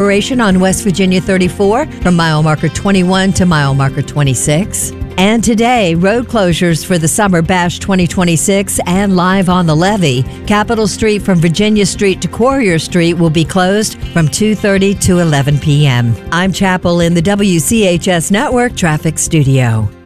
operation on West Virginia 34 from mile marker 21 to mile marker 26. And today, road closures for the Summer Bash 2026 and Live on the Levee. Capitol Street from Virginia Street to Courier Street will be closed from 2:30 to 11 p.m. I'm Chapel in the WCHS Network Traffic Studio.